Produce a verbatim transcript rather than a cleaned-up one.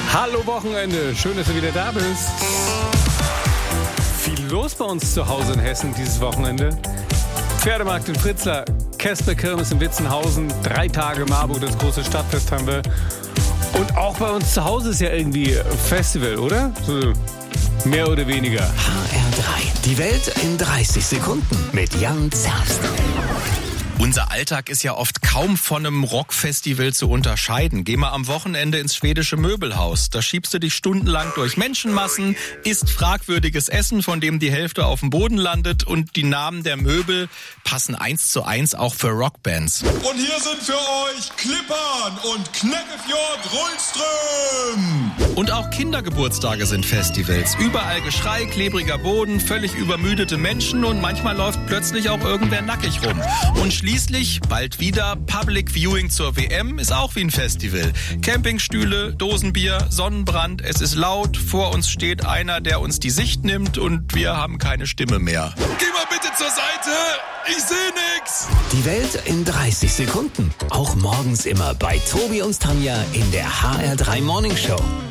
Hallo Wochenende, schön, dass du wieder da bist. Viel los bei uns zu Hause in Hessen dieses Wochenende. Pferdemarkt in Fritzlar, Casper-Kirmes in Witzenhausen, drei Tage Marburg, das große Stadtfest haben wir. Und auch bei uns zu Hause ist ja irgendwie Festival, oder? So mehr oder weniger. H R drei, die Welt in dreißig Sekunden mit Jan Zerbst. Unser Alltag ist ja oft kaum von einem Rockfestival zu unterscheiden. Geh mal am Wochenende ins schwedische Möbelhaus. Da schiebst du dich stundenlang durch Menschenmassen, isst fragwürdiges Essen, von dem die Hälfte auf dem Boden landet, und die Namen der Möbel passen eins zu eins auch für Rockbands. Und hier sind für euch Klippern und Kneckefjord Rullström. Und auch Kindergeburtstage sind Festivals. Überall Geschrei, klebriger Boden, völlig übermüdete Menschen und manchmal läuft plötzlich auch irgendwer nackig rum. Und schließlich, bald wieder, Public Viewing zur W M ist auch wie ein Festival. Campingstühle, Dosenbier, Sonnenbrand, es ist laut, vor uns steht einer, der uns die Sicht nimmt und wir haben keine Stimme mehr. Geh mal bitte zur Seite, ich seh nix. Die Welt in dreißig Sekunden, auch morgens immer bei Tobi und Tanja in der H R drei Morning Show.